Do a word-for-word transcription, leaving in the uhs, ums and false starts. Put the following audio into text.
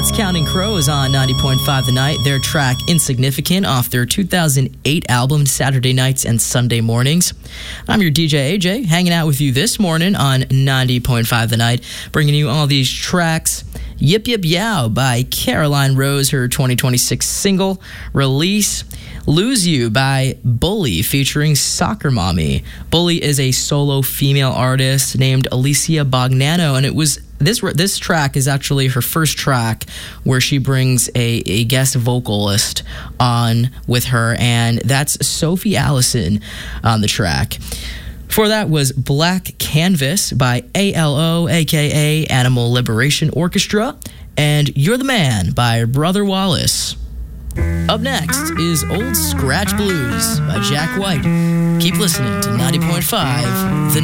That's Counting Crows on ninety point five The Night. Their track Insignificant off their two thousand eight album Saturday Nights and Sunday Mornings. I'm your D J A J, hanging out with you this morning on ninety point five The Night, bringing you all these tracks. Yip Yip Yow by Caroline Rose, her twenty twenty-six single release. Lose You by Bully featuring Soccer Mommy. Bully is a solo female artist named Alicia Bognano, and it was this this track is actually her first track where she brings a, a guest vocalist on with her, and that's Sophie Allison on the track. Before that was Black Canvas by A L O, aka Animal Liberation Orchestra, and You're the Man by Brother Wallace. Up next is Old Scratch Blues by Jack White. Keep listening to ninety point five The